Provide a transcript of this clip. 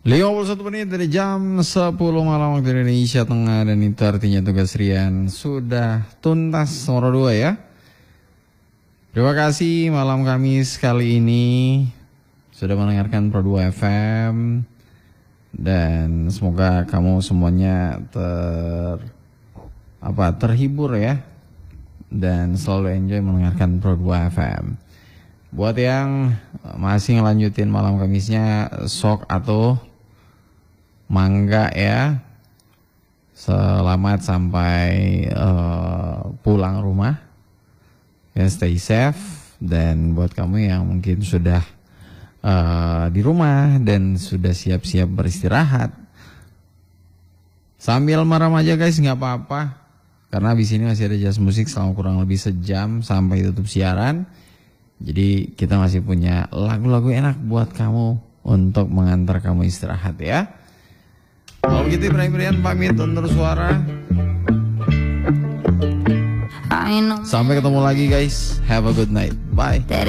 51 menit dari jam 10 malam waktu Indonesia Tengah. Dan itu artinya tugas Rian sudah tuntas nomor 2 ya. Terima kasih malam Kamis kali ini sudah mendengarkan Pro 2 FM. Dan semoga kamu semuanya terhibur ya. Dan selalu enjoy mendengarkan Pro 2 FM. Buat yang masih ngelanjutin malam Kamisnya, sok atau mangga ya, selamat sampai pulang rumah ya, stay safe. Dan buat kamu yang mungkin sudah di rumah dan sudah siap-siap beristirahat sambil merem aja guys, nggak apa-apa, karena di sini masih ada jazz musik selama kurang lebih sejam sampai tutup siaran. Jadi kita masih punya lagu-lagu enak buat kamu untuk mengantar kamu istirahat ya. Kalau begitu Ibrahim Rian pamit undur suara. Sampai ketemu lagi guys. Have a good night. Bye.